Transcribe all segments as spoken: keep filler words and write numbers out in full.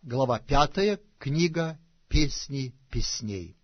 Глава пятая. Книга «Песни песней».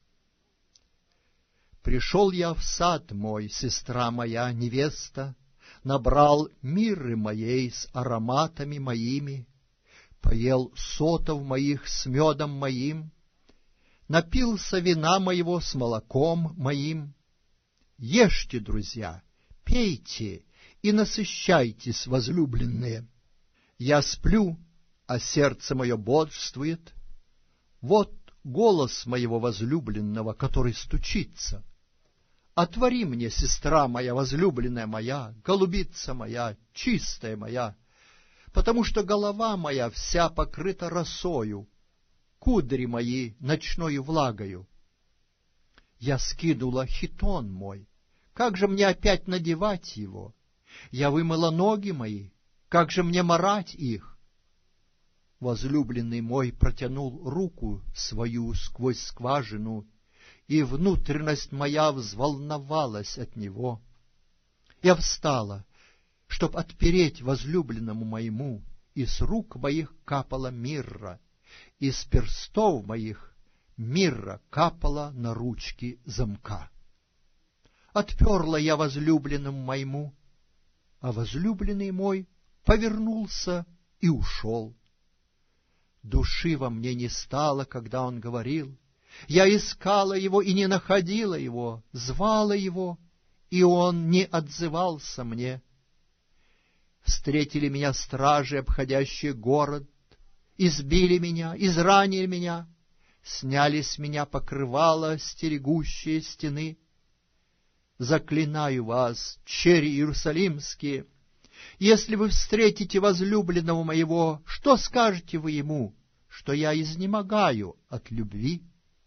Пришел я в сад мой, сестра моя, невеста, набрал мирры моей с ароматами моими, поел сотов моих с медом моим, напился вина моего с молоком моим. Ешьте, друзья, пейте и насыщайтесь, возлюбленные. Я сплю, а сердце мое бодрствует. Вот голос моего возлюбленного, который стучится. Отвори мне, сестра моя, возлюбленная моя, голубица моя, чистая моя, потому что голова моя вся покрыта росою, кудри мои ночною влагою. Я скинула хитон мой, как же мне опять надевать его? Я вымыла ноги мои, как же мне марать их? Возлюбленный мой протянул руку свою сквозь скважину, и внутренность моя взволновалась от него. Я встала, чтоб отпереть возлюбленному моему, и с рук моих капала мирра, и с перстов моих мирра капала на ручки замка. Отперла я возлюбленному моему, а возлюбленный мой повернулся и ушел. Души во мне не стало, когда он говорил. Я искала его и не находила его, звала его, и он не отзывался мне. Встретили меня стражи, обходящие город, избили меня, изранили меня, сняли с меня покрывало, стерегущие стены. Заклинаю вас, черри иерусалимские, если вы встретите возлюбленного моего, что скажете вы ему, что я изнемогаю от любви?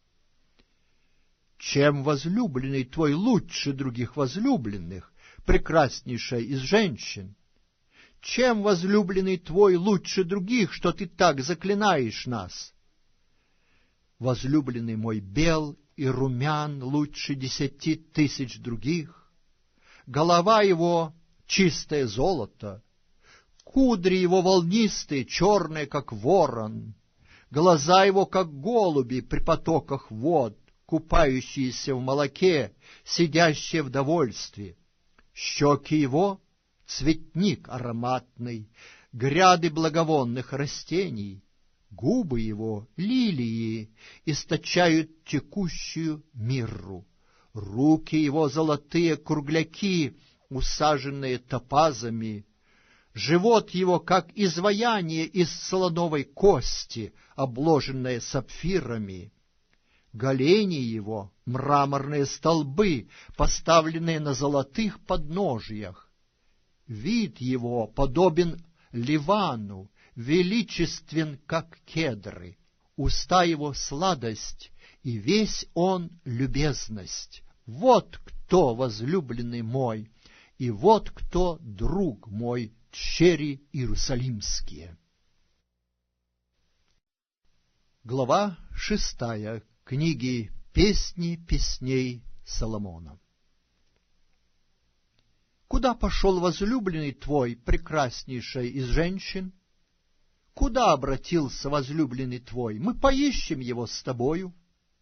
Чем возлюбленный твой лучше других возлюбленных, прекраснейшая из женщин? Чем возлюбленный твой лучше других, что ты так заклинаешь нас? Возлюбленный мой бел и румян лучше десяти тысяч других. Голова его — чистое золото, кудри его волнистые, черные, как ворон, глаза его, как голуби при потоках вод, купающиеся в молоке, сидящие в довольстве. Щеки его — цветник ароматный, гряды благовонных растений, губы его — лилии, источают текущую мирру, руки его — золотые кругляки, усаженные топазами, живот его, как изваяние из слоновой кости, обложенное сапфирами, голени его — мраморные столбы, поставленные на золотых подножиях. Вид его подобен Ливану, величествен, как кедры, уста его — сладость, и весь он — любезность. Вот кто возлюбленный мой, и вот кто друг мой, черри иерусалимские. Глава шестая. Книги «Песни песней» Соломона. Куда пошел возлюбленный твой, прекраснейшая из женщин? Куда обратился возлюбленный твой? Мы поищем его с тобою.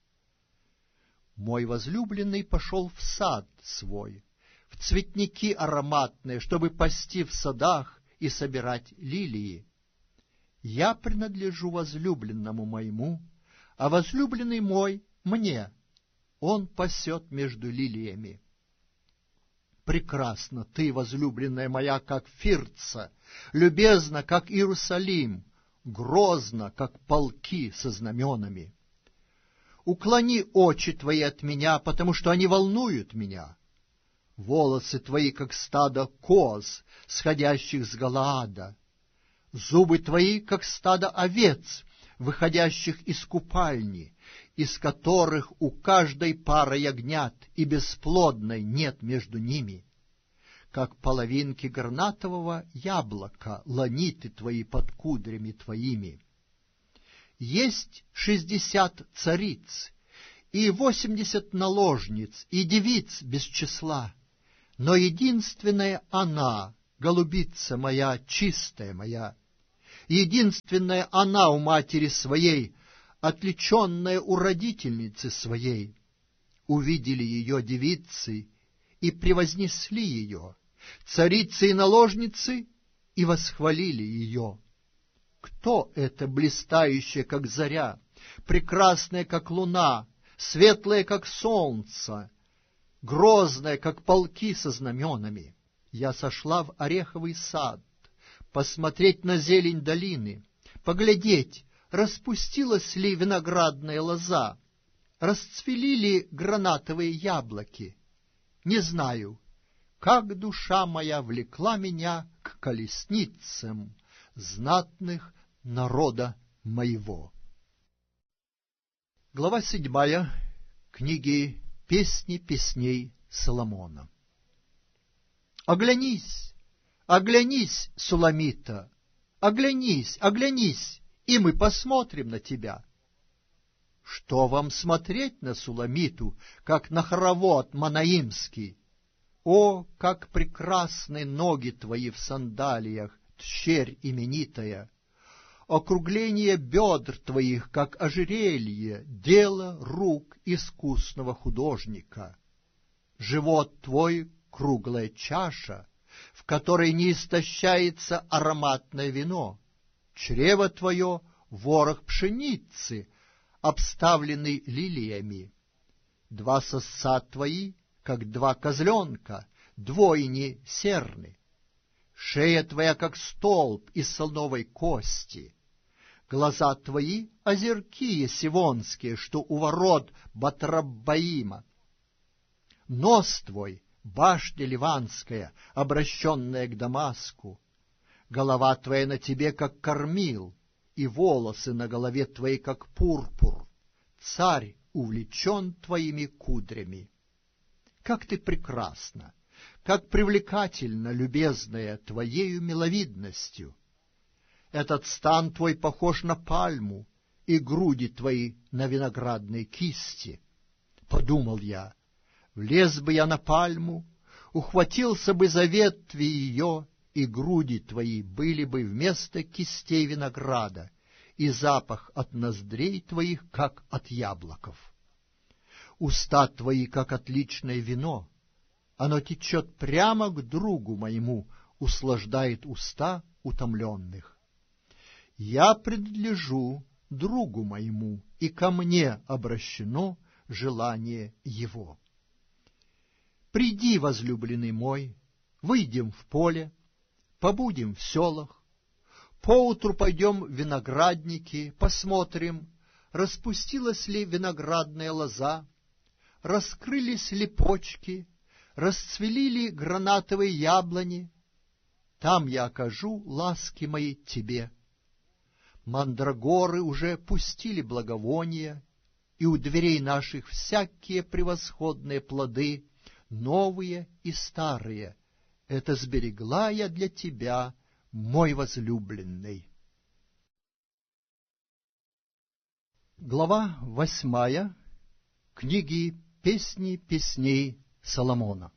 Мой возлюбленный пошел в сад свой, в цветники ароматные, чтобы пасти в садах и собирать лилии. Я принадлежу возлюбленному моему, а возлюбленный мой мне, он пасет между лилиями. Прекрасна ты, возлюбленная моя, как Фирца, любезна, как Иерусалим, грозна, как полки со знаменами. Уклони очи твои от меня, потому что они волнуют меня. Волосы твои, как стадо коз, сходящих с Галаада. Зубы твои, как стадо овец, выходящих из купальни, из которых у каждой пара ягнят, и бесплодной нет между ними. Как половинки гранатового яблока ланиты твои под кудрями твоими. Есть шестьдесят цариц, и восемьдесят наложниц, и девиц без числа, но единственная она, голубица моя, чистая моя. единственная она у матери своей, отличенная у родительницы своей. Увидели ее девицы и превознесли ее, царицы и наложницы, и восхвалили ее. Кто это блистающая, как заря, прекрасная, как луна, светлая, как солнце, грозная, как полки со знаменами? Я сошла в ореховый сад, посмотреть на зелень долины, поглядеть, распустилась ли виноградная лоза, расцвели ли гранатовые яблоки. Не знаю, как душа моя влекла меня к колесницам знатных народа моего. Глава седьмая книги «Песни песней Соломона». Оглянись, оглянись, Суламита, оглянись, оглянись, и мы посмотрим на тебя. Что вам смотреть на Суламиту, как на хоровод манаимский? О, как прекрасны ноги твои в сандалиях, тщерь именитая! Округление бедр твоих, как ожерелье, дело рук искусного художника. Живот твой — круглая чаша, в которой не истощается ароматное вино. Чрево твое — ворох пшеницы, обставленный лилиями. Два сосца твои, как два козленка, двойни серны. Шея твоя, как столб из слоновой кости. Глаза твои — озерки сивонские, что у ворот Батраббаима. Нос твой — башня ливанская, обращенная к Дамаску. Голова твоя на тебе, как кормил, и волосы на голове твоей, как пурпур. Царь увлечен твоими кудрями. Как ты прекрасна! Как привлекательна, любезная, твоею миловидностью! Этот стан твой похож на пальму, и груди твои на виноградной кисти. Подумал я, влез бы я на пальму, ухватился бы за ветви ее, и груди твои были бы вместо кистей винограда, и запах от ноздрей твоих, как от яблоков. Уста твои, как отличное вино, оно течет прямо к другу моему, услаждает уста утомленных. Я принадлежу другу моему, и ко мне обращено желание его. Приди, возлюбленный мой, выйдем в поле, побудем в селах, поутру пойдем в виноградники, посмотрим, распустилась ли виноградная лоза, раскрылись ли почки, расцвели ли гранатовые яблони. Там я окажу ласки мои тебе. Мандрагоры уже пустили благовония, и у дверей наших всякие превосходные плоды, новые и старые. Это сберегла я для тебя, мой возлюбленный. Глава восьмая книги «Песни песней Соломона».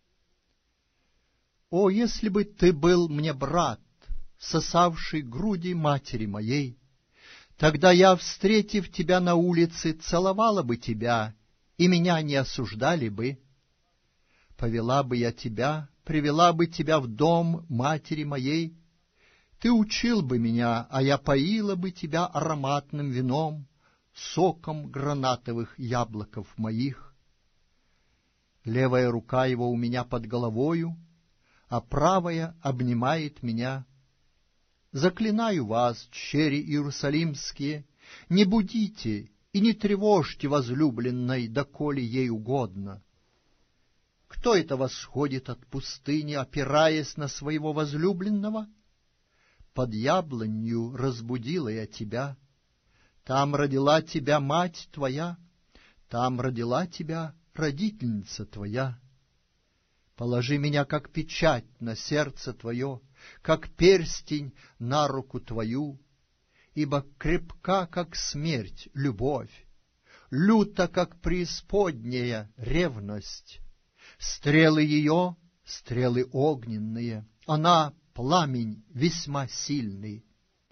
О, если бы ты был мне брат, сосавший груди матери моей, тогда я, встретив тебя на улице, целовала бы тебя, и меня не осуждали бы. Повела бы я тебя, привела бы тебя в дом матери моей, ты учил бы меня, а я поила бы тебя ароматным вином, соком гранатовых яблоков моих. Левая рука его у меня под головою, а правая обнимает меня. Заклинаю вас, чери иерусалимские, не будите и не тревожьте возлюбленной, доколе ей угодно. Кто это восходит от пустыни, опираясь на своего возлюбленного? Под яблонью разбудила я тебя, там родила тебя мать твоя, там родила тебя родительница твоя. Положи меня, как печать, на сердце твое, как перстень на руку твою, ибо крепка, как смерть, любовь, люта, как преисподняя ревность. Стрелы ее — стрелы огненные, она — пламень весьма сильный.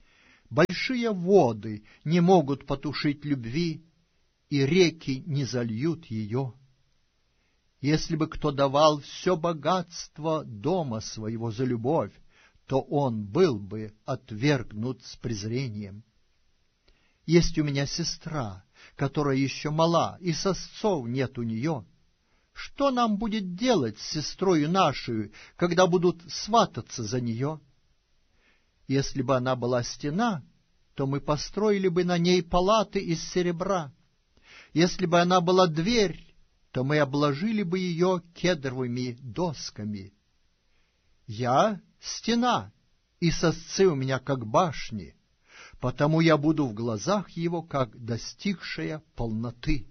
большие воды не могут потушить любви, и реки не зальют ее. Если бы кто давал все богатство дома своего за любовь, то он был бы отвергнут с презрением. Есть у меня сестра, которая еще мала, и сосцов нет у нее. Что нам будет делать с сестрою нашей, когда будут свататься за нее? Если бы она была стена, то мы построили бы на ней палаты из серебра. Если бы она была дверь, то мы обложили бы ее кедровыми досками. Я — стена, и сосцы у меня как башни, потому я буду в глазах его, как достигшая полноты.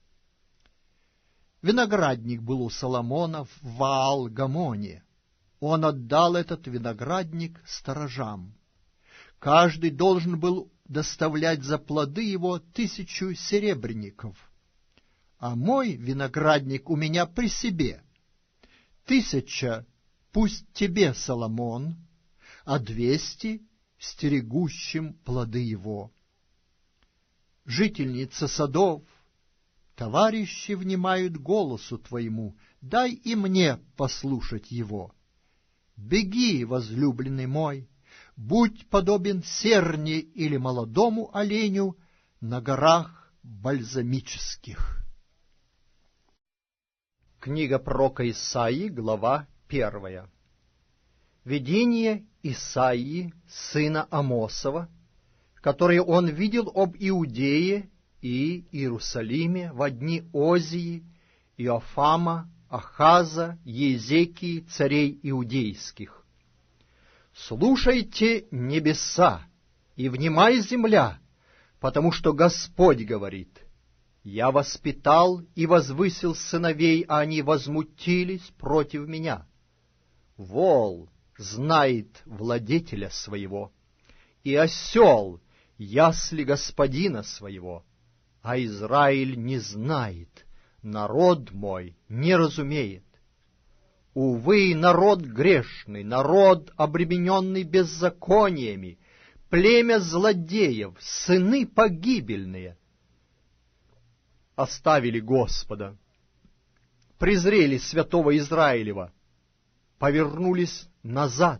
Виноградник был у Соломона в Ваал-Гамоне. Он отдал этот виноградник сторожам. Каждый должен был доставлять за плоды его тысячу серебряников. А мой виноградник у меня при себе. Тысяча пусть тебе, Соломон, а двести стерегущим плоды его. Жительница садов, товарищи внимают голосу твоему, дай и мне послушать его. Беги, возлюбленный мой, будь подобен серне или молодому оленю на горах бальзамических. Книга пророка Исаии, глава первая. Видение Исаии, сына Амосова, которое он видел об Иудее и Иерусалиме во дни Озии, Иофама, Ахаза, Езекии, царей иудейских. «Слушайте, небеса, и внимай, земля, потому что Господь говорит: я воспитал и возвысил сыновей, а они возмутились против меня. Вол знает владетеля своего, и осел ясли господина своего, а Израиль не знает, народ мой не разумеет. Увы, народ грешный, народ, обремененный беззакониями, племя злодеев, сыны погибельные, оставили Господа, презрели святого Израилева, повернулись назад.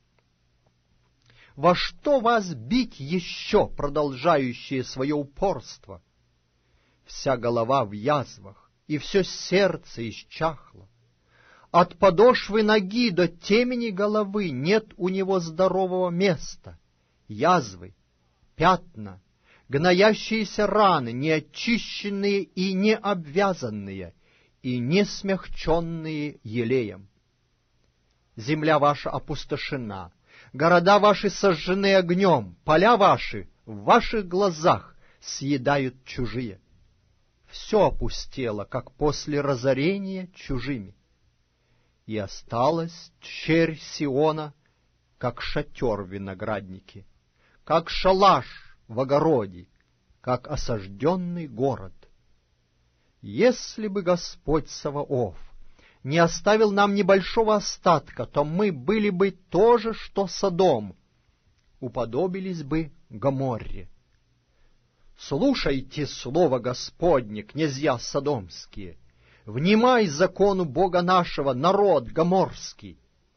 Во что вас бить еще, продолжающее свое упорство? Вся голова в язвах, и все сердце исчахло. От подошвы ноги до темени головы нет у него здорового места. Язвы, пятна, гноящиеся раны, неочищенные и не обвязанные, и не смягченные елеем. Земля ваша опустошена, города ваши сожжены огнем, поля ваши в ваших глазах съедают чужие. Все опустело, как после разорения чужими. И осталась черь Сиона, как шатер в винограднике, как шалаш в огороде, как осажденный город. Если бы Господь Саваоф не оставил нам небольшого остатка, то мы были бы то же, что Содом, уподобились бы Гоморре. Слушайте слово Господне, князья содомские, внимай закону Бога нашего, народ гоморский.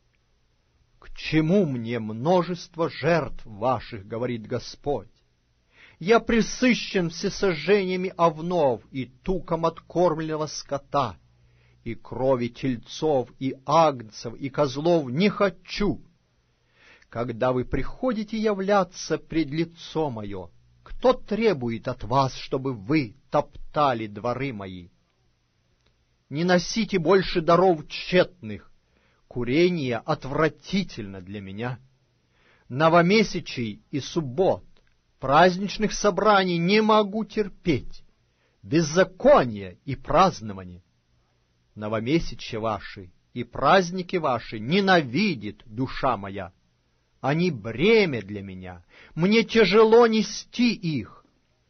К чему мне множество жертв ваших, говорит Господь? Я пресыщен всесожжениями овнов и туком откормленного скота, и крови тельцов, и агнцев, и козлов не хочу. Когда вы приходите являться пред лицо мое, кто требует от вас, чтобы вы топтали дворы мои? Не носите больше даров тщетных, курение отвратительно для меня. Новомесячий и суббот, праздничных собраний не могу терпеть, беззаконие и празднование. Новомесячья ваши и праздники ваши ненавидит душа моя. Они бремя для меня, мне тяжело нести их.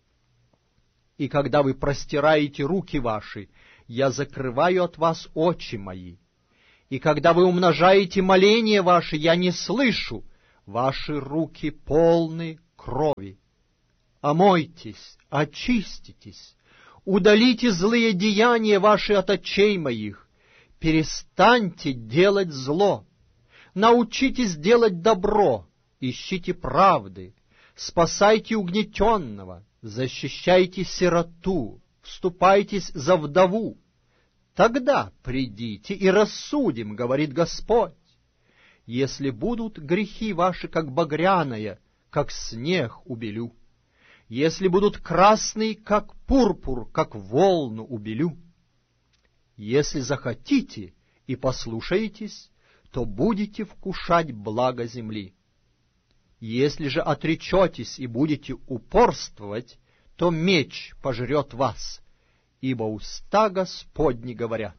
И когда вы простираете руки ваши, я закрываю от вас очи мои. И когда вы умножаете моления ваши, я не слышу, ваши руки полны крови. Омойтесь, очиститесь, удалите злые деяния ваши от очей моих, перестаньте делать зло, научитесь делать добро, ищите правды, спасайте угнетенного, защищайте сироту, вступайтесь за вдову. Тогда придите и рассудим, говорит Господь. Если будут грехи ваши, как багряное, как снег убелю. Если будут красные, как пурпур, как волну убелю. Если захотите и послушаетесь, то будете вкушать благо земли. Если же отречетесь и будете упорствовать, то меч пожрет вас, ибо уста Господни говорят.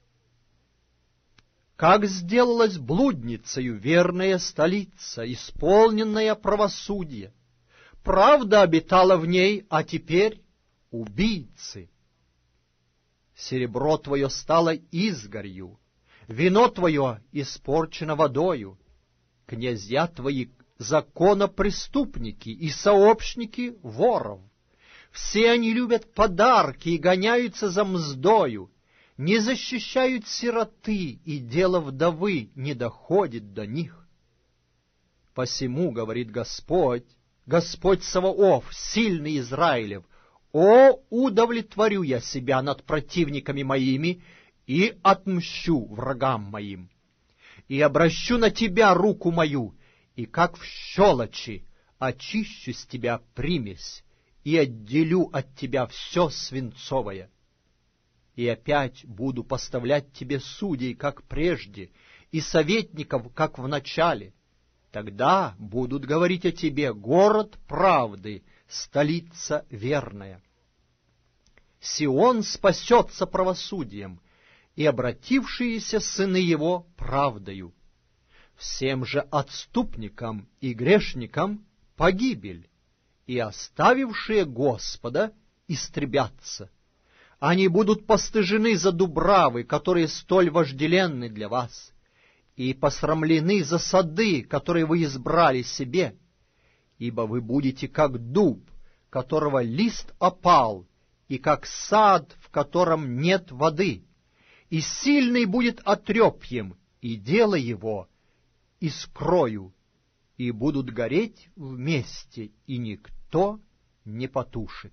Как сделалась блудницею верная столица, исполненная правосудия. Правда обитала в ней, а теперь убийцы. Серебро твое стало изгорью, вино твое испорчено водою. Князья твои законопреступники и сообщники воров. Все они любят подарки и гоняются за мздою, не защищают сироты, и дело вдовы не доходит до них. Посему, говорит Господь, Господь Саваоф, сильный Израилев, «О, удовлетворю я себя над противниками моими и отмщу врагам моим, и обращу на тебя руку мою, и как в щелочи очищу с тебя примесь, и отделю от тебя все свинцовое. И опять буду поставлять тебе судей, как прежде, и советников, как в начале. Тогда будут говорить о тебе: город правды, столица верная. Сион спасется правосудием, и обратившиеся сыны его правдою. Всем же отступникам и грешникам погибель, и оставившие Господа истребятся. Они будут постыжены за дубравы, которые столь вожделенны для вас, и посрамлены за сады, которые вы избрали себе, ибо вы будете как дуб, которого лист опал, и как сад, в котором нет воды, и сильный будет отрепьем, и дело его искрою, и будут гореть вместе, и никто не потушит».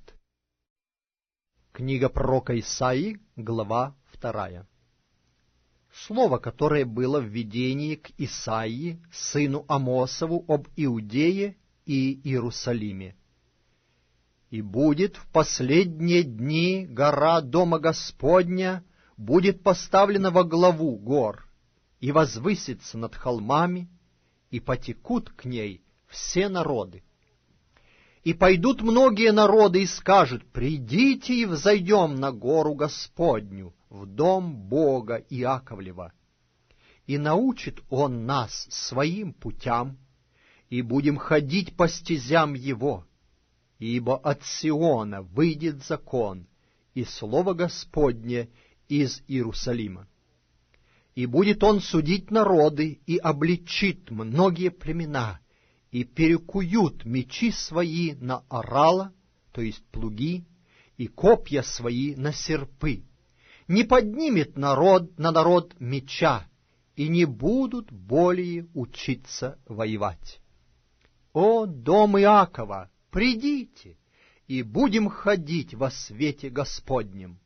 Книга пророка Исаии, глава вторая. Слово, которое было в видении к Исаии, сыну Амосову, об Иудее и Иерусалиме. «И будет в последние дни гора Дома Господня будет поставлена во главу гор, и возвысится над холмами, и потекут к ней все народы. И пойдут многие народы и скажут: придите и взойдем на гору Господню, в дом Бога Иаковлева. И научит Он нас своим путям, и будем ходить по стезям Его. Ибо от Сиона выйдет закон, и слово Господне из Иерусалима. И будет Он судить народы, и обличит многие племена, и перекуют мечи свои на орала, то есть плуги, и копья свои на серпы. Не поднимет народ на народ меча, и не будут более учиться воевать. О, дом Иакова, придите, и будем ходить во свете Господнем.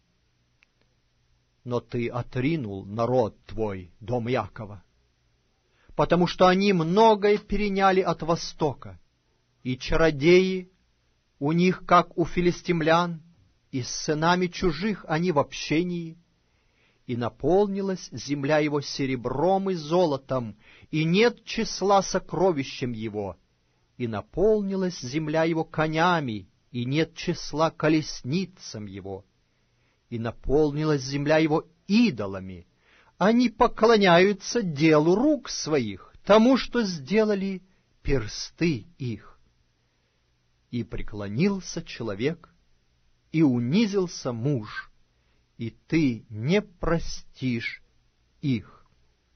Но ты отринул народ твой, дом Иакова, потому что они многое переняли от Востока, и чародеи у них, как у филистимлян, и с сынами чужих они в общении, и наполнилась земля его серебром и золотом, и нет числа сокровищем его, и наполнилась земля его конями, и нет числа колесницам его, и наполнилась земля его идолами. Они поклоняются делу рук своих, тому, что сделали персты их. И преклонился человек, и унизился муж, и ты не простишь их.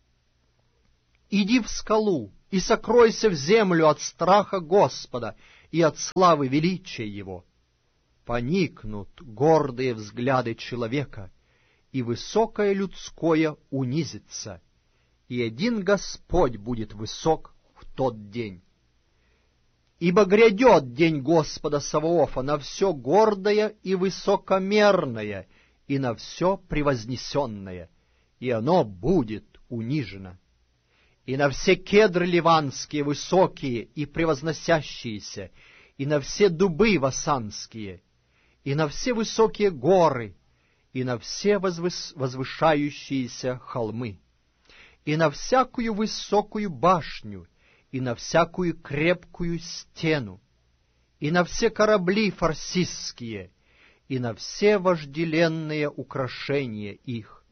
Иди в скалу и сокройся в землю от страха Господа, и от славы величия Его. Поникнут гордые взгляды человека, и высокое людское унизится, и один Господь будет высок в тот день. Ибо грядет день Господа Саваофа на все гордое и высокомерное, и на все превознесенное, и оно будет унижено. И на все кедры ливанские высокие и превозносящиеся, и на все дубы васанские, и на все высокие горы, и на все возвыс... возвышающиеся холмы, и на всякую высокую башню, и на всякую крепкую стену, и на все корабли фарсистские, и на все вожделенные украшения их.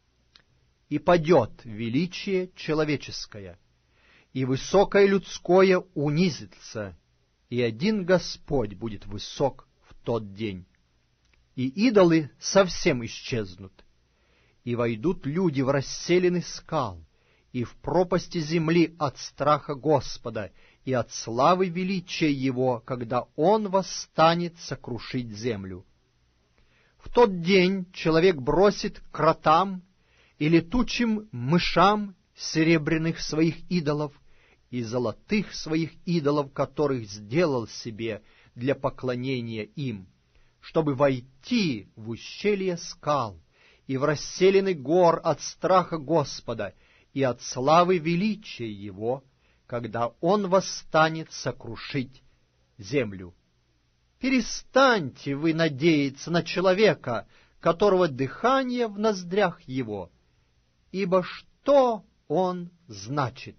И падет величие человеческое, и высокое людское унизится, и один Господь будет высок в тот день. И идолы совсем исчезнут, и войдут люди в расселины скал, и в пропасти земли от страха Господа и от славы величия Его, когда Он восстанет сокрушить землю. В тот день человек бросит кротам и летучим мышам серебряных своих идолов и золотых своих идолов, которых сделал себе для поклонения им, чтобы войти в ущелье скал и в расселины гор от страха Господа и от славы величия Его, когда Он восстанет сокрушить землю. Перестаньте вы надеяться на человека, которого дыхание в ноздрях его, ибо что он значит?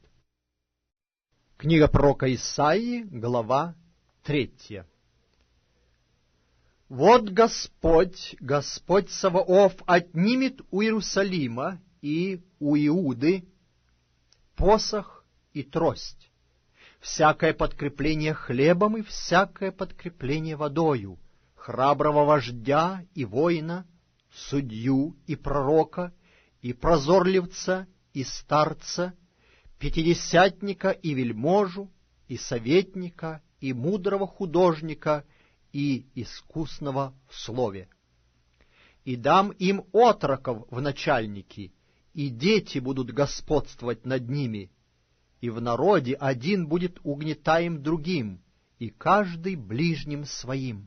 Книга пророка Исаии, глава третья. Вот Господь, Господь Саваоф, отнимет у Иерусалима и у Иуды посох и трость, всякое подкрепление хлебом и всякое подкрепление водою, храброго вождя и воина, судью и пророка, и прозорливца, и старца, пятидесятника и вельможу, и советника, и мудрого художника, и искусного в слове. И дам им отроков в начальники, и дети будут господствовать над ними, и в народе один будет угнетаем другим, и каждый ближним своим.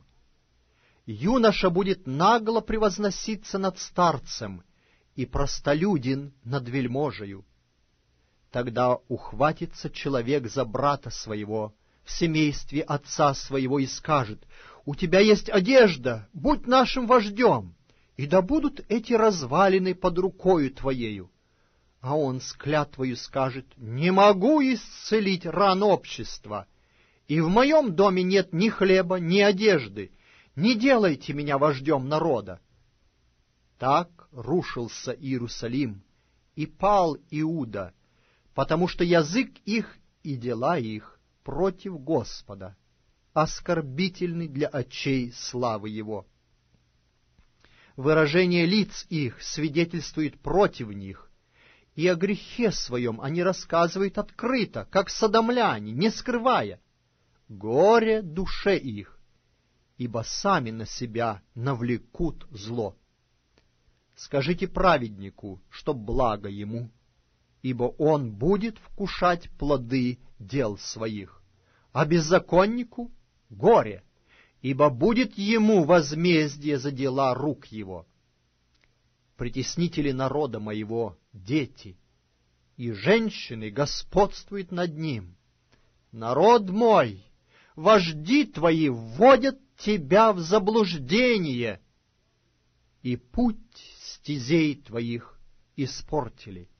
Юноша будет нагло превозноситься над старцем, и простолюдин над вельможею. Тогда ухватится человек за брата своего в семействе отца своего и скажет: «У тебя есть одежда, будь нашим вождем, и да будут эти развалины под рукою твоею». А он с клятвою скажет: «Не могу исцелить ран общества, и в моем доме нет ни хлеба, ни одежды, не делайте меня вождем народа». Так рушился Иерусалим, и пал Иуда, потому что язык их и дела их против Господа, оскорбительны для очей славы Его. Выражение лиц их свидетельствует против них, и о грехе своем они рассказывают открыто, как содомляне, не скрывая. Горе душе их, ибо сами на себя навлекут зло. Скажите праведнику, что благо ему, ибо он будет вкушать плоды дел своих, а беззаконнику — горе, ибо будет ему возмездие за дела рук его. Притеснители народа моего — дети, и женщины господствуют над ним. Народ мой, вожди твои вводят тебя в заблуждение, и путь стезей твоих испортили.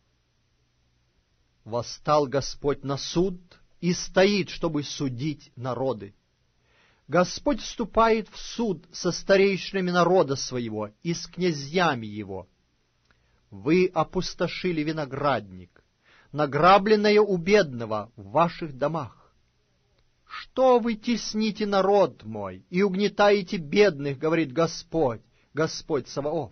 Восстал Господь на суд и стоит, чтобы судить народы. Господь вступает в суд со старейшинами народа своего и с князьями его. Вы опустошили виноградник, награбленное у бедного в ваших домах. Что вы тесните народ мой и угнетаете бедных, говорит Господь, Господь Саваоф.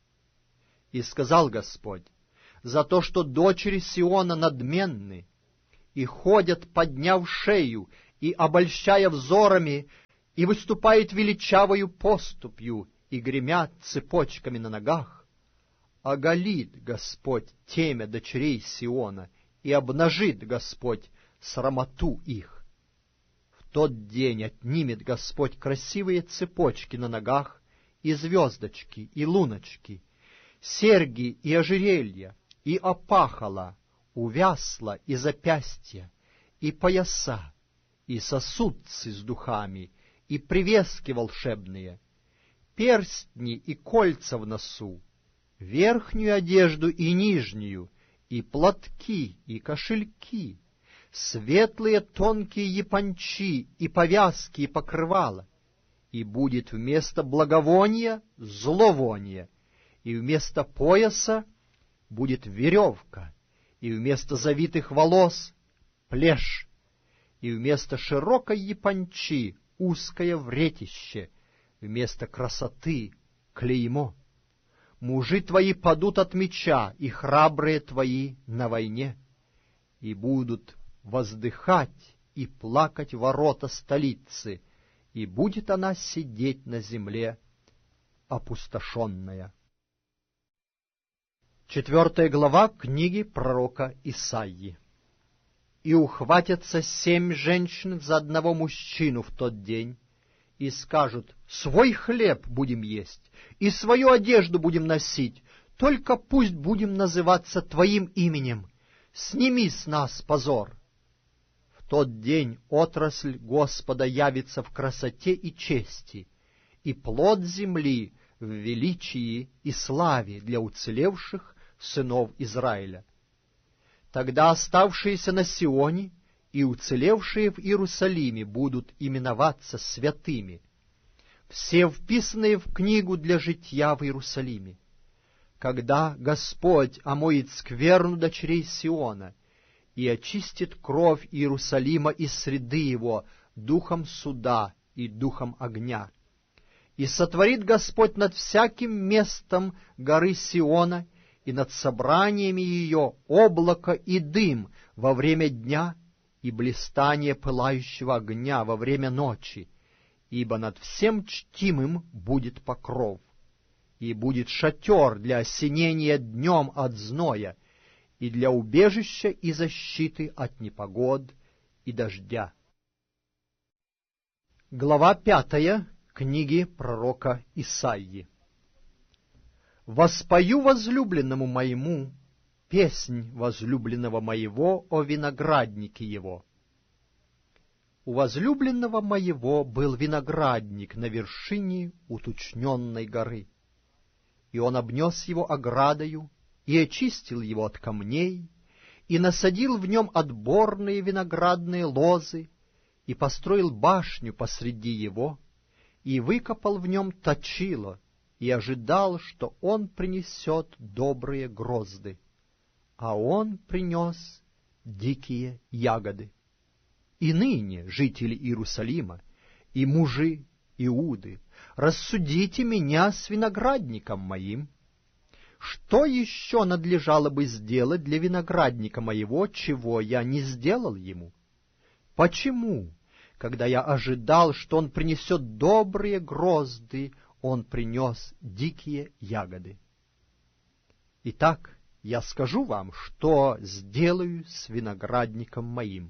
И сказал Господь: за то, что дочери Сиона надменны и ходят, подняв шею, и, обольщая взорами, и выступает величавою поступью, и гремят цепочками на ногах. Оголит Господь темя дочерей Сиона, и обнажит Господь срамоту их. В тот день отнимет Господь красивые цепочки на ногах, и звездочки, и луночки, серьги и ожерелья, и опахала, увясла и запястья, и пояса, и сосудцы с духами, и привески волшебные, перстни и кольца в носу, верхнюю одежду и нижнюю, и платки, и кошельки, светлые тонкие япончи, и повязки, и покрывала. И будет вместо благовония зловоние, и вместо пояса будет веревка, и вместо завитых волос плешь, и вместо широкой япончи узкое вретище, вместо красоты клеймо. Мужи твои падут от меча, и храбрые твои на войне, и будут воздыхать и плакать ворота столицы, и будет она сидеть на земле опустошенная. Четвертая глава книги пророка Исаии. «И ухватятся семь женщин за одного мужчину в тот день, и скажут: свой хлеб будем есть, и свою одежду будем носить, только пусть будем называться Твоим именем, сними с нас позор». В тот день отрасль Господа явится в красоте и чести, и плод земли в величии и славе для уцелевших сынов Израиля. Тогда оставшиеся на Сионе и уцелевшие в Иерусалиме будут именоваться святыми, все вписанные в книгу для житья в Иерусалиме. Когда Господь омоет скверну дочерей Сиона и очистит кровь Иерусалима из среды его духом суда и духом огня, и сотворит Господь над всяким местом горы Сиона и над собраниями ее облако и дым во время дня и блистание пылающего огня во время ночи, ибо над всем чтимым будет покров, и будет шатер для осенения днем от зноя, и для убежища и защиты от непогод и дождя. Глава пятая книги пророка Исаии. «Воспою возлюбленному моему песнь возлюбленного моего о винограднике его. У возлюбленного моего был виноградник на вершине уточненной горы, и он обнес его оградою, и очистил его от камней, и насадил в нем отборные виноградные лозы, и построил башню посреди его, и выкопал в нем точило, и ожидал, что он принесет добрые грозды, а он принес дикие ягоды. И ныне, жители Иерусалима, и мужи Иуды, рассудите меня с виноградником моим. Что еще надлежало бы сделать для виноградника моего, чего я не сделал ему? Почему, когда я ожидал, что он принесет добрые грозды, он принес дикие ягоды? Итак, я скажу вам, что сделаю с виноградником моим.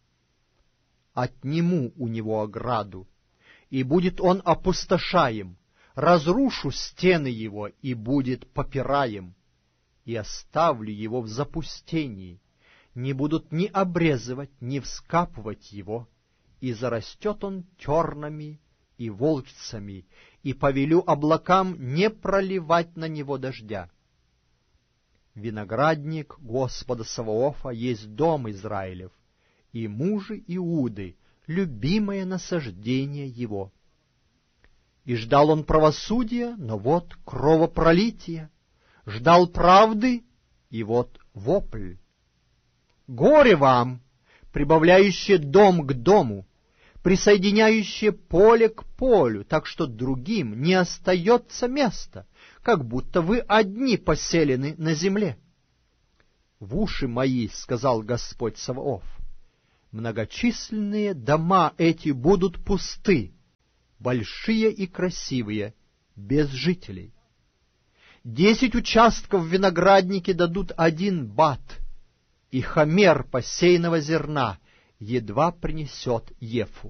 Отниму у него ограду, и будет он опустошаем, разрушу стены его, и будет попираем, и оставлю его в запустении, не будут ни обрезывать, ни вскапывать его, и зарастет он тернами и волчцами, и повелю облакам не проливать на него дождя. Виноградник Господа Саваофа есть дом Израилев, и мужи Иуды — любимое насаждение его. И ждал он правосудия, но вот кровопролитие, ждал правды, и вот вопль. Горе вам, прибавляющие дом к дому, присоединяющие поле к полю, так что другим не остается места, как будто вы одни поселены на земле. В уши мои, сказал Господь Саваоф, многочисленные дома эти будут пусты, большие и красивые, без жителей. Десять участков в винограднике дадут один бат, и хомер посеянного зерна едва принесет ефу.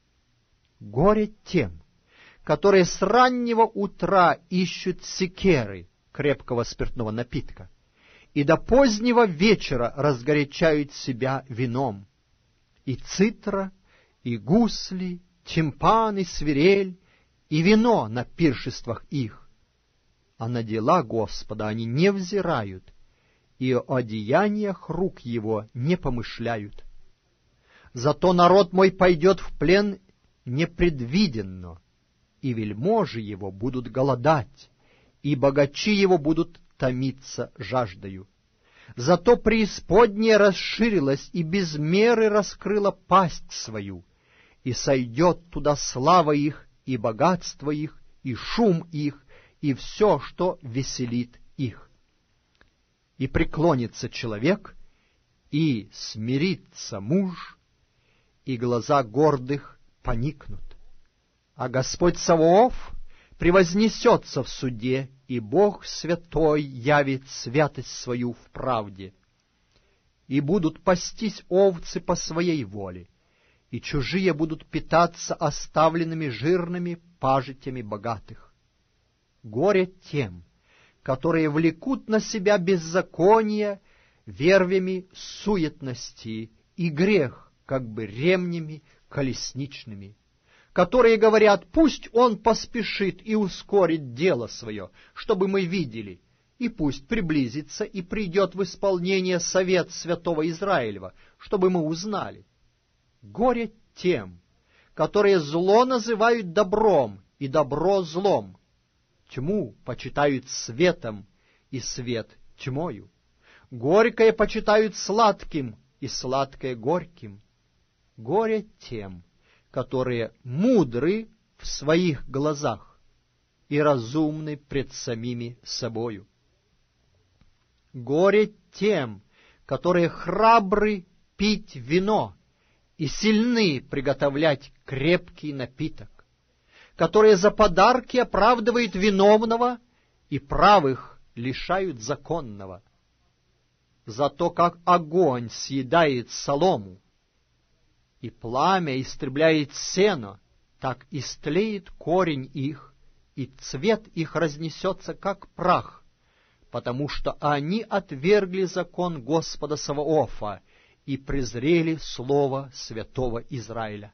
Горе тем, которые с раннего утра ищут секеры, крепкого спиртного напитка, и до позднего вечера разгорячают себя вином. И цитра, и гусли, тимпан и свирель, и вино на пиршествах их. А на дела Господа они не взирают, и о деяниях рук Его не помышляют. Зато народ мой пойдет в плен непредвиденно, и вельможи его будут голодать, и богачи его будут томиться жаждою. Зато преисподняя расширилась и без меры раскрыла пасть свою, и сойдет туда слава их, и богатство их, и шум их, и все, что веселит их. И преклонится человек, и смирится муж, и глаза гордых поникнут. А Господь Саваоф превознесется в суде, и Бог святой явит святость свою в правде. И будут пастись овцы по своей воле, и чужие будут питаться оставленными жирными пажитями богатых. Горе тем, которые влекут на себя беззаконие вервями суетности и грех, как бы ремнями колесничными, которые говорят: пусть он поспешит и ускорит дело свое, чтобы мы видели, и пусть приблизится и придет в исполнение совет святого Израилева, чтобы мы узнали. Горе тем, которые зло называют добром, и добро злом, тьму почитают светом, и свет тьмою, горькое почитают сладким, и сладкое горьким. Горе тем, которые мудры в своих глазах и разумны пред самими собою. Горе тем, которые храбры пить вино и сильны приготовлять крепкий напиток, которые за подарки оправдывают виновного и правых лишают законного. Зато как огонь съедает солому, и пламя истребляет сено, так истлеет корень их, и цвет их разнесется, как прах, потому что они отвергли закон Господа Саваофа и презрели слово святого Израиля.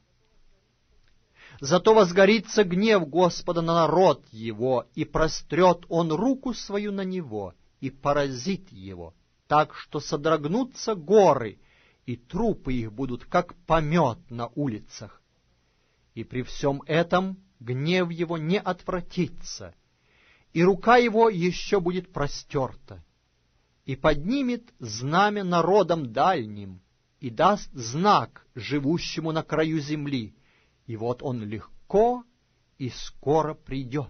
Зато возгорится гнев Господа на народ его, и прострет он руку свою на него, и поразит его, так что содрогнутся горы, и трупы их будут, как помет на улицах. И при всем этом гнев его не отвратится, и рука его еще будет простерта, и поднимет знамя народам дальним, и даст знак живущему на краю земли, и вот он легко и скоро придет.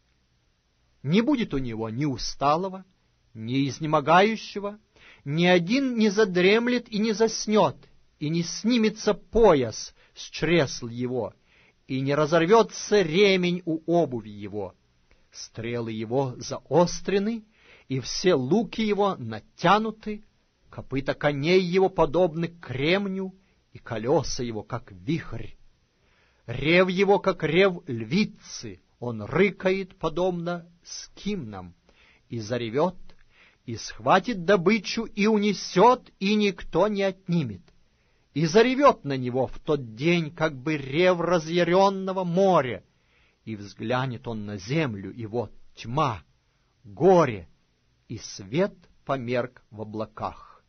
Не будет у него ни усталого, ни изнемогающего, ни один не задремлет и не заснет, и не снимется пояс с чресл его, и не разорвется ремень у обуви его. Стрелы его заострены, и все луки его натянуты, копыта коней его подобны кремню, и колеса его, как вихрь. Рев его, как рев львицы, он рыкает, подобно скимнам, и заревет, и схватит добычу, и унесет, и никто не отнимет. И заревет на него в тот день, как бы рев разъяренного моря, и взглянет он на землю, и вот тьма, горе, и свет померк в облаках.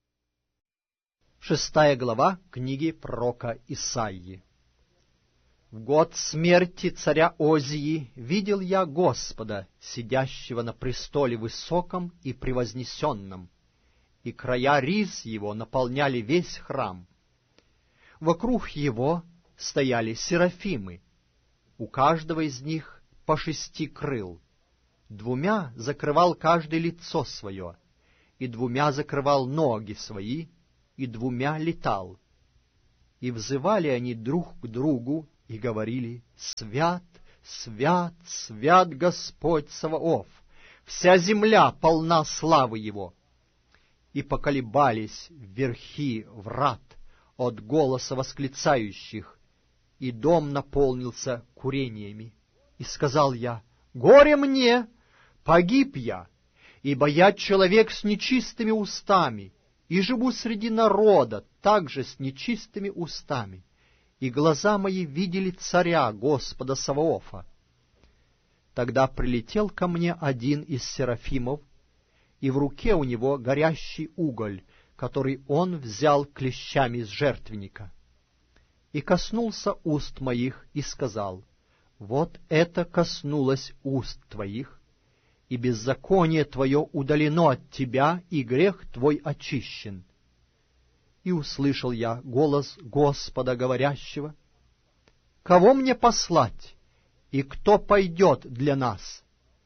Шестая глава книги пророка Исаии. В год смерти царя Озии видел я Господа, сидящего на престоле высоком и превознесенном, и края риз его наполняли весь храм. Вокруг его стояли серафимы, у каждого из них по шести крыл. Двумя закрывал каждый лицо свое, и двумя закрывал ноги свои, и двумя летал. И взывали они друг к другу и говорили: «Свят, свят, свят Господь Саваоф! Вся земля полна славы Его!» И поколебались верхи врат от голоса восклицающих, и дом наполнился курениями. И сказал я: «Горе мне! Погиб я, ибо я человек с нечистыми устами, и живу среди народа также с нечистыми устами, и глаза мои видели царя Господа Саваофа». Тогда прилетел ко мне один из серафимов, и в руке у него горящий уголь, который он взял клещами из жертвенника, и коснулся уст моих и сказал: «Вот это коснулось уст твоих, и беззаконие твое удалено от тебя, и грех твой очищен». И услышал я голос Господа, говорящего: «Кого мне послать, и кто пойдет для нас?»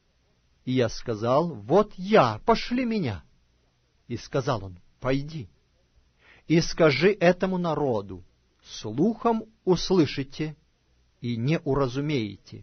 И я сказал: «Вот я, пошли меня». И сказал он: «Пойди, и скажи этому народу: слухом услышите и не уразумеете,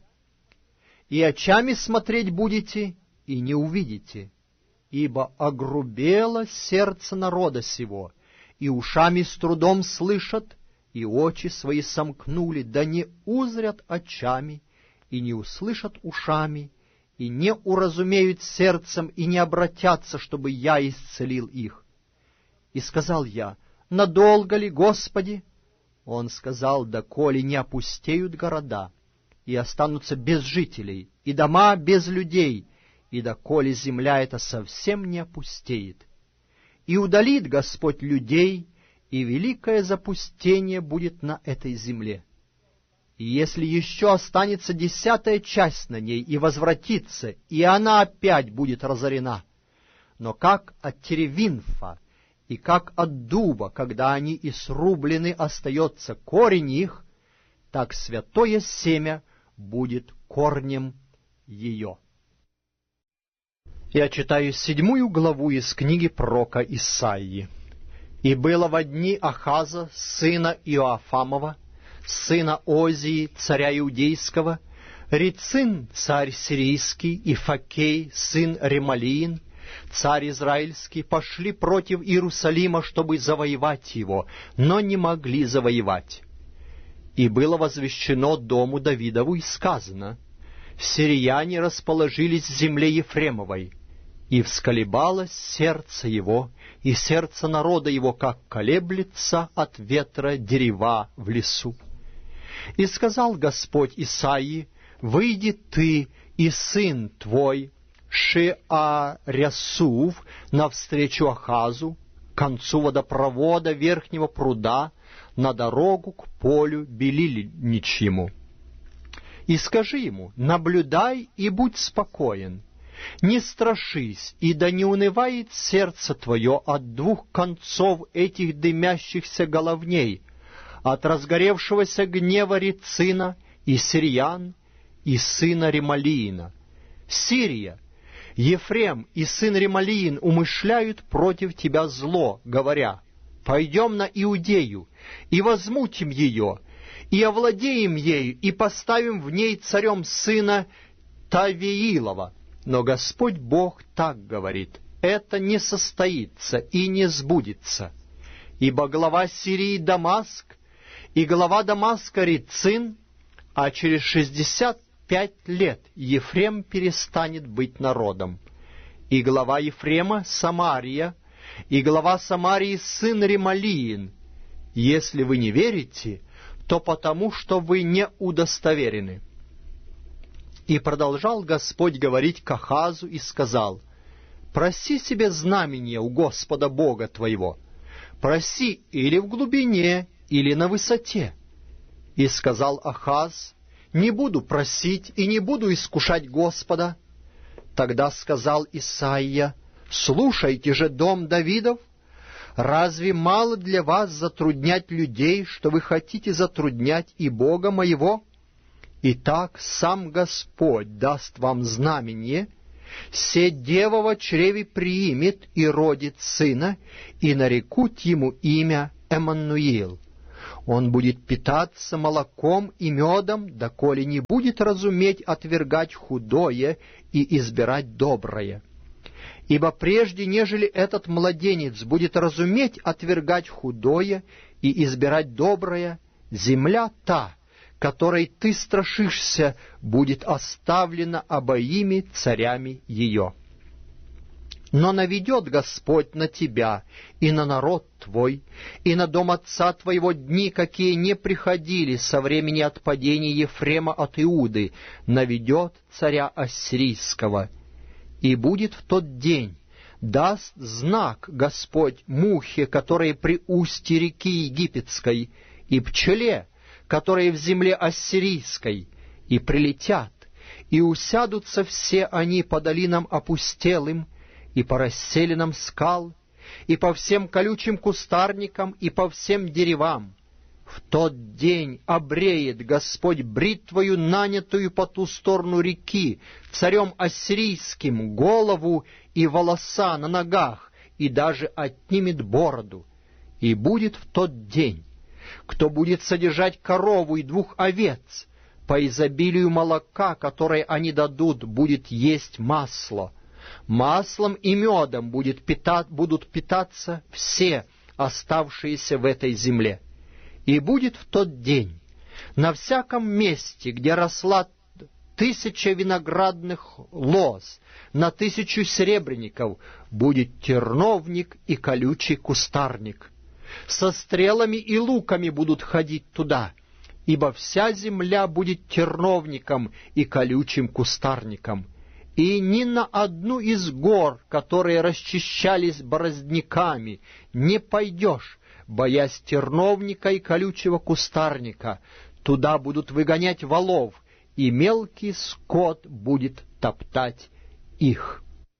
и очами смотреть будете и не увидите, ибо огрубело сердце народа сего, и ушами с трудом слышат, и очи свои сомкнули, да не узрят очами, и не услышат ушами, и не уразумеют сердцем, и не обратятся, чтобы я исцелил их». И сказал я: «Надолго ли, Господи?» Он сказал: «Доколе не опустеют города, и останутся без жителей, и дома без людей, и доколе земля эта совсем не опустеет. И удалит Господь людей, и великое запустение будет на этой земле. И если еще останется десятая часть на ней и возвратится, и она опять будет разорена, но как от теревинфа и как от дуба, когда они и срублены, остается корень их, так святое семя будет корнем ее». Я читаю седьмую главу из книги пророка Исаии. «И было во дни Ахаза, сына Иоафамова, сына Озии, царя Иудейского, Рецин, царь сирийский, и Факей, сын Ремалиин, царь израильский, пошли против Иерусалима, чтобы завоевать его, но не могли завоевать. И было возвещено дому Давидову и сказано: сирияне расположились в земле Ефремовой, и всколебалось сердце его, и сердце народа его, как колеблется от ветра дерева в лесу. И сказал Господь Исаии: выйди ты и сын твой Шеарясув навстречу Ахазу, к концу водопровода верхнего пруда, на дорогу к полю белильничьему. И скажи ему: наблюдай и будь спокоен, не страшись, и да не унывает сердце твое от двух концов этих дымящихся головней, от разгоревшегося гнева Рецина и Сириян, и сына Ремалиина. Сирия, Ефрем и сын Ремалиин умышляют против тебя зло, говоря: пойдем на Иудею, и возмутим ее, и овладеем ею, и поставим в ней царем сына Тавиилова. Но Господь Бог так говорит: это не состоится и не сбудется. Ибо глава Сирии Дамаск, и глава Дамаска Рецин, а через шестьдесят пять лет Ефрем перестанет быть народом. И глава Ефрема Самария, и глава Самарии сын Ремалиин. Если вы не верите, то потому, что вы не удостоверены». И продолжал Господь говорить к Ахазу и сказал: «Проси себе знамения у Господа Бога твоего, проси или в глубине, или на высоте». И сказал Ахаз: «Не буду просить и не буду искушать Господа». Тогда сказал Исаия: «Слушайте же, дом Давидов, разве мало для вас затруднять людей, что вы хотите затруднять и Бога моего? Итак, сам Господь даст вам знамение: се дева во чреве приимет и родит сына, и нарекут ему имя Эммануил. Он будет питаться молоком и медом, доколе не будет разуметь отвергать худое и избирать доброе. Ибо прежде, нежели этот младенец будет разуметь отвергать худое и избирать доброе, земля та, которой ты страшишься, будет оставлена обоими царями ее. Но наведет Господь на тебя и на народ твой, и на дом отца твоего дни, какие не приходили со времени отпадения Ефрема от Иуды, наведет царя ассирийского. И будет в тот день, даст знак Господь мухе, которая при устье реки Египетской, и пчеле, которые в земле ассирийской, и прилетят, и усядутся все они по долинам опустелым, и по расселинам скал, и по всем колючим кустарникам, и по всем деревам. В тот день обреет Господь бритвою, нанятую по ту сторону реки, царем ассирийским, голову и волоса на ногах, и даже отнимет бороду. И будет в тот день, кто будет содержать корову и двух овец, по изобилию молока, которое они дадут, будет есть масло. Маслом и медом будет питать, будут питаться все оставшиеся в этой земле. И будет в тот день на всяком месте, где росла тысяча виноградных лоз, на тысячу серебряников, будет терновник и колючий кустарник. Со стрелами и луками будут ходить туда, ибо вся земля будет терновником и колючим кустарником. И ни на одну из гор, которые расчищались бороздниками, не пойдешь, боясь терновника и колючего кустарника. Туда будут выгонять волов, и мелкий скот будет топтать их.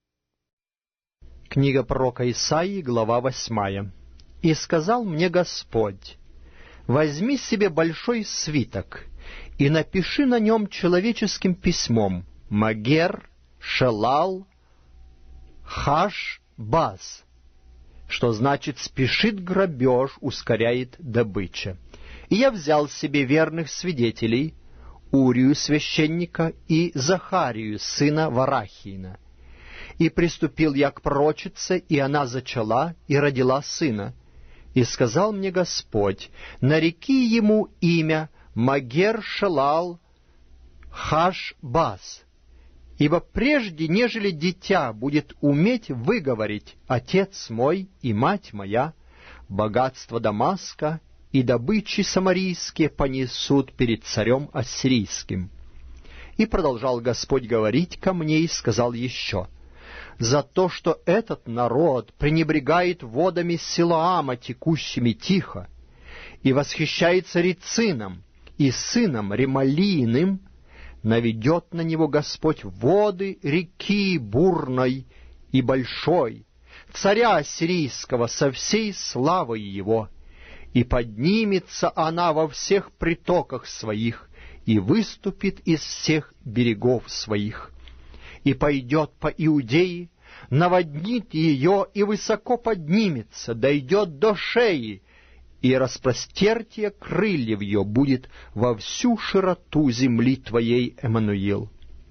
Книга пророка Исаии, глава восьмая. «И сказал мне Господь: возьми себе большой свиток и напиши на нем человеческим письмом Магер, Шелал, Хаш, Баз, что значит «спешит грабеж, ускоряет добыча». И я взял себе верных свидетелей, Урию священника и Захарию, сына Варахиина. И приступил я к пророчице, и она зачала и родила сына. И сказал мне Господь: нареки ему имя Магер Шелал Хаш Баз, ибо прежде, нежели дитя будет уметь выговорить «Отец мой и мать моя», богатство Дамаска и добычи самарийские понесут перед царем ассирийским. И продолжал Господь говорить ко мне и сказал еще: за то, что этот народ пренебрегает водами Силоама, текущими тихо, и восхищается Рецином и сыном Ремалииным, наведет на него Господь воды реки бурной и большой, царя ассирийского со всей славой его, и поднимется она во всех притоках своих, и выступит из всех берегов своих, и пойдет по Иудее, наводнит ее и высоко поднимется, дойдет до шеи, и распростертие крыльев ее будет во всю широту земли твоей, Эммануил.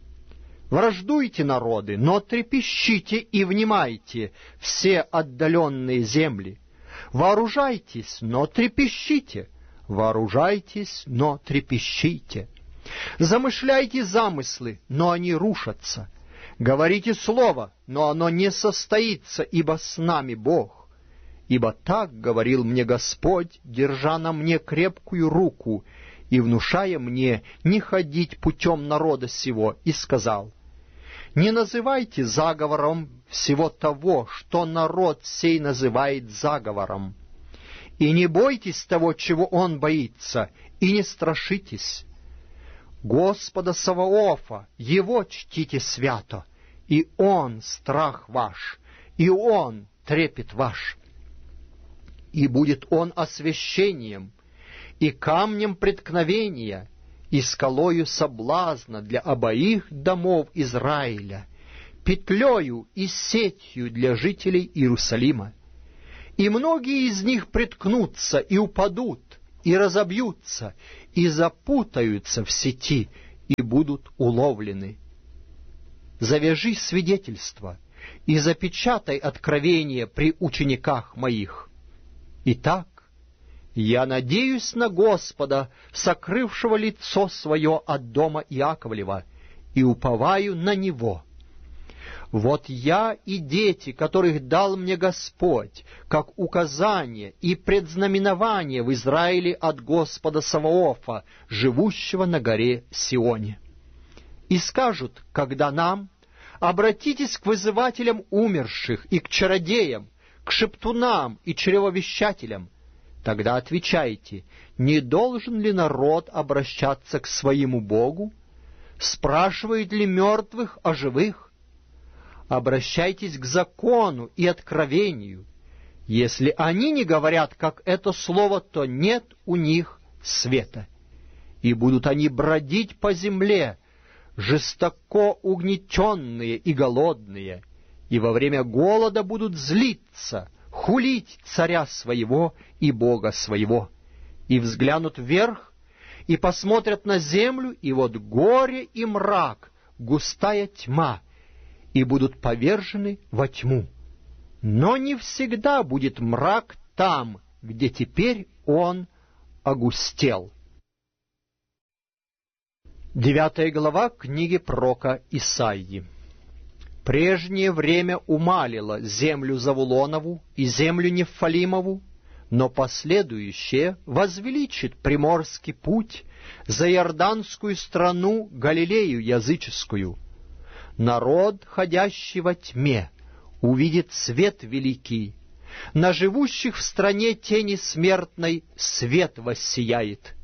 Враждуйте, народы, но трепещите и внимайте, все отдаленные земли. Вооружайтесь, но трепещите, вооружайтесь, но трепещите. Замышляйте замыслы, но они рушатся. Говорите слово, но оно не состоится, ибо с нами Бог. Ибо так говорил мне Господь, держа на мне крепкую руку и внушая мне не ходить путем народа сего, и сказал: не называйте заговором всего того, что народ сей называет заговором, и не бойтесь того, чего он боится, и не страшитесь. Господа Саваофа, Его чтите свято, и Он страх ваш, и Он трепет ваш. И будет Он освящением, и камнем преткновения, и скалою соблазна для обоих домов Израиля, петлею и сетью для жителей Иерусалима. И многие из них приткнутся и упадут, и разобьются, и запутаются в сети, и будут уловлены. Завяжи свидетельство и запечатай откровение при учениках моих. Итак, я надеюсь на Господа, сокрывшего лицо свое от дома Иаковлева, и уповаю на Него. Вот я и дети, которых дал мне Господь, как указание и предзнаменование в Израиле от Господа Саваофа, живущего на горе Сионе. И скажут, когда нам: обратитесь к вызывателям умерших и к чародеям, к шептунам и чревовещателям. Тогда отвечайте: не должен ли народ обращаться к своему Богу? Спрашивает ли мертвых о живых? Обращайтесь к закону и откровению. Если они не говорят, как это слово, то нет у них света. И будут они бродить по земле, жестоко угнетенные и голодные, и во время голода будут злиться, хулить царя своего и Бога своего, и взглянут вверх, и посмотрят на землю, и вот горе и мрак, густая тьма, и будут повержены во тьму. Но не всегда будет мрак там, где теперь он огустел. Девятая глава книги пророка Исаии. Прежнее время умалило землю Завулонову и землю Нефалимову, но последующее возвеличит приморский путь, за Иорданскую страну Галилею языческую. Народ, ходящий во тьме, увидит свет великий, на живущих в стране тени смертной свет воссияет.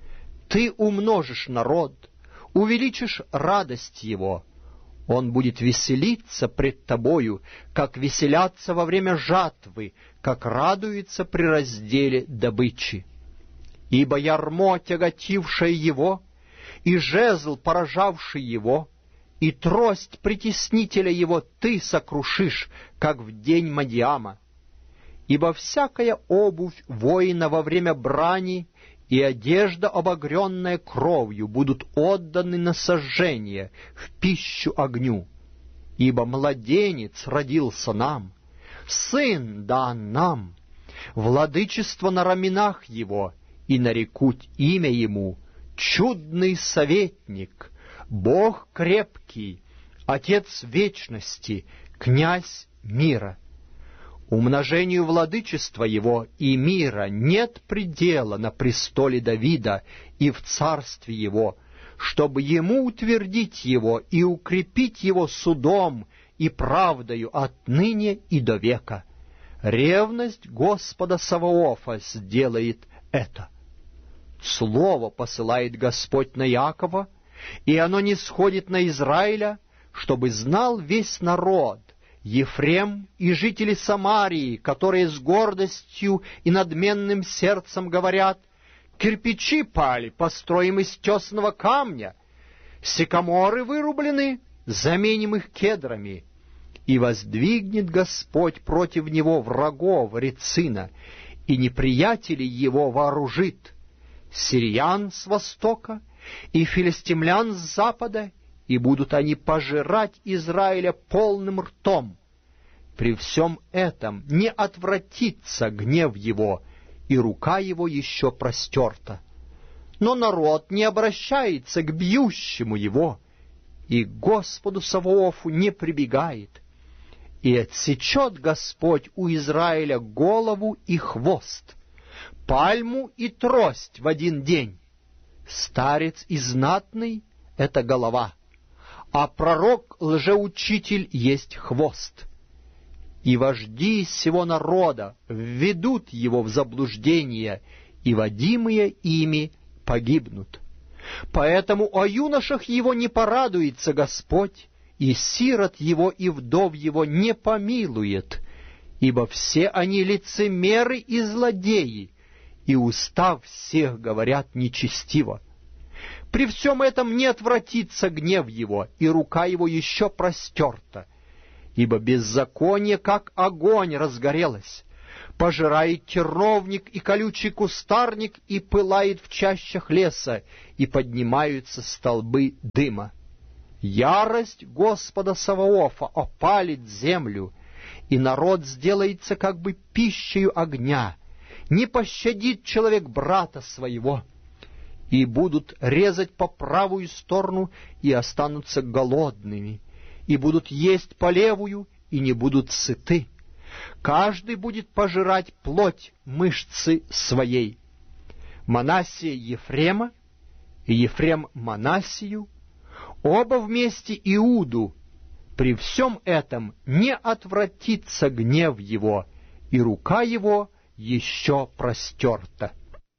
Ты умножишь народ, увеличишь радость его, он будет веселиться пред тобою, как веселятся во время жатвы, как радуется при разделе добычи. Ибо ярмо, тяготившее его, и жезл, поражавший его, и трость притеснителя его ты сокрушишь, как в день Мадиама. Ибо всякая обувь воина во время брани и одежда, обогренная кровью, будут отданы на сожжение, в пищу огню. Ибо младенец родился нам, сын дан нам, владычество на раменах его, и нарекут имя ему чудный советник, Бог крепкий, Отец вечности, князь мира. Умножению владычества его и мира нет предела на престоле Давида и в царстве его, чтобы ему утвердить его и укрепить его судом и правдою отныне и до века. Ревность Господа Саваофа сделает это. Слово посылает Господь на Иакова, и оно не сходит на Израиля, чтобы знал весь народ, Ефрем и жители Самарии, которые с гордостью и надменным сердцем говорят: кирпичи пали, построим из тесного камня, сикаморы вырублены, заменим их кедрами. И воздвигнет Господь против него врагов Рецина, и неприятелей его вооружит, сириян с востока и филистимлян с запада, и будут они пожирать Израиля полным ртом. При всем этом не отвратится гнев его, и рука его еще простерта. Но народ не обращается к бьющему его, и к Господу Саваофу не прибегает. И отсечет Господь у Израиля голову и хвост, пальму и трость в один день. Старец и знатный — это голова, а пророк-лжеучитель есть хвост. И вожди всего народа введут его в заблуждение, и водимые ими погибнут. Поэтому о юношах его не порадуется Господь, и сирот его и вдов его не помилует, ибо все они лицемеры и злодеи, и уста всех говорят нечестиво. При всем этом не отвратится гнев его, и рука его еще простерта, ибо беззаконие, как огонь, разгорелось, пожирает терновник и колючий кустарник, и пылает в чащах леса, и поднимаются столбы дыма. Ярость Господа Саваофа опалит землю, и народ сделается как бы пищею огня. Не пощадит человек брата своего, и будут резать по правую сторону, и останутся голодными, и будут есть по левую, и не будут сыты. Каждый будет пожирать плоть мышцы своей. Манассия Ефрема, и Ефрем Манассию, оба вместе Иуду. При всем этом не отвратится гнев его, и рука его еще простерта.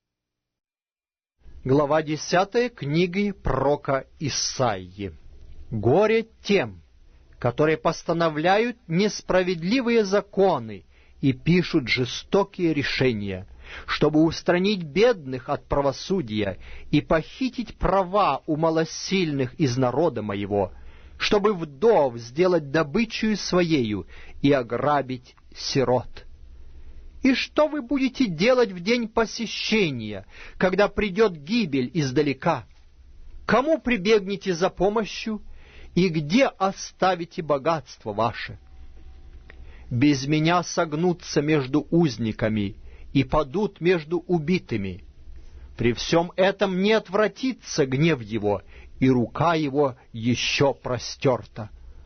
Глава десятая книги пророка Исаии. Горе тем, которые постановляют несправедливые законы и пишут жестокие решения, чтобы устранить бедных от правосудия и похитить права у малосильных из народа моего, чтобы вдов сделать добычею своею и ограбить сирот. И что вы будете делать в день посещения, когда придет гибель издалека? Кому прибегнете за помощью, и где оставите богатство ваше? Без меня согнутся между узниками и падут между убитыми. При всем этом не отвратится гнев его, и рука его еще простерта.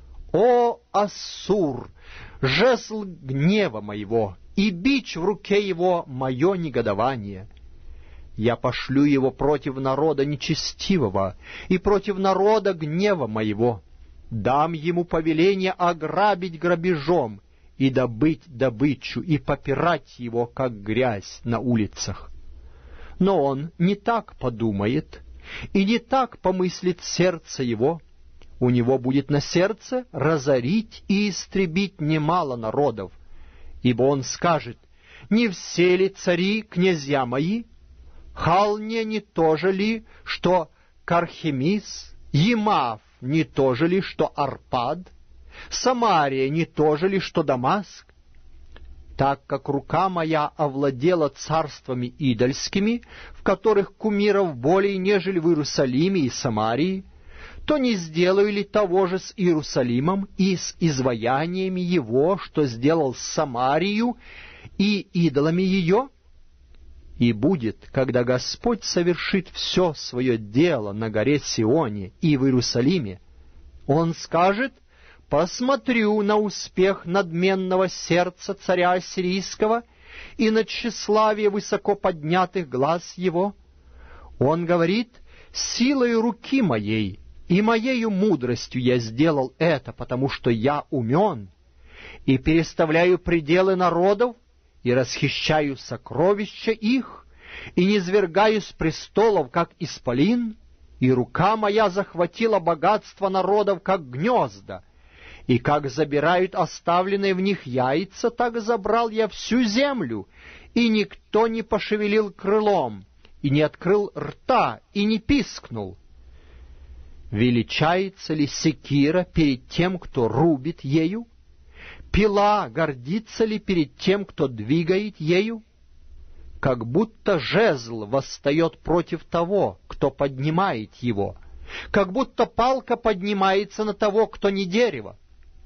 О, Ассур, жезл гнева моего, и бич в руке его мое негодование! Я пошлю его против народа нечестивого и против народа гнева моего. Дам ему повеление ограбить грабежом и добыть добычу, и попирать его, как грязь на улицах. Но он не так подумает, и не так помыслит сердце его. У него будет на сердце разорить и истребить немало народов, ибо он скажет: не все ли цари князья мои? Халне не то же ли, что Кархемис, Емав не то же ли, что Арпад, Самария не то же ли, что Дамаск? Так как рука моя овладела царствами идольскими, в которых кумиров более, нежели в Иерусалиме и Самарии, то не сделаю ли того же с Иерусалимом и с изваяниями его, что сделал с Самарию и идолами ее? И будет, когда Господь совершит все свое дело на горе Сионе и в Иерусалиме, Он скажет: «Посмотрю на успех надменного сердца царя ассирийского и на тщеславие высоко поднятых глаз его». Он говорит: «Силою руки моей и моею мудростью я сделал это, потому что я умен, и переставляю пределы народов, и расхищаю сокровища их, и низвергаю с престолов, как исполин, и рука моя захватила богатство народов, как гнезда, и как забирают оставленные в них яйца, так забрал я всю землю, и никто не пошевелил крылом, и не открыл рта, и не пискнул. Величается ли секира перед тем, кто рубит ею? Пила гордится ли перед тем, кто двигает ею? Как будто жезл восстает против того, кто поднимает его, как будто палка поднимается на того, кто не дерево.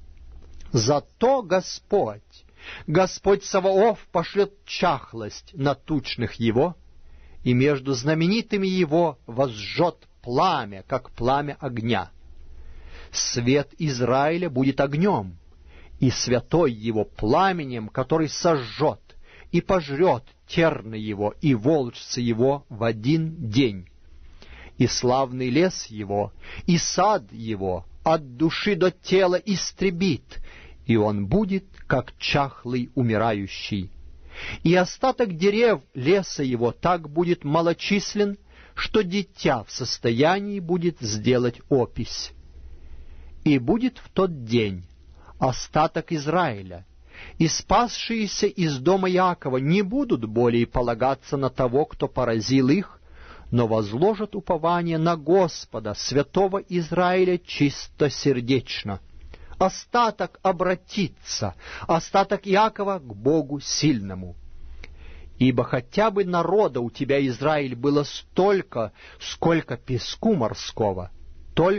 Зато Господь, Господь Саваоф пошлет чахлость на тучных его, и между знаменитыми его возжжет пламя, как пламя огня. Свет Израиля будет огнем, и святой его пламенем, который сожжет и пожрет терны его и волжцы его в один день. И славный лес его, и сад его от души до тела истребит, и он будет, как чахлый умирающий. И остаток дерев леса его так будет малочислен, что дитя в состоянии будет сделать опись. И будет в тот день остаток Израиля, и спасшиеся из дома Иакова не будут более полагаться на того, кто поразил их, но возложат упование на Господа, святого Израиля, чистосердечно. Остаток обратится, остаток Иакова к Богу сильному. Ибо хотя бы народа у тебя, Израиль, было столько, сколько песку морского,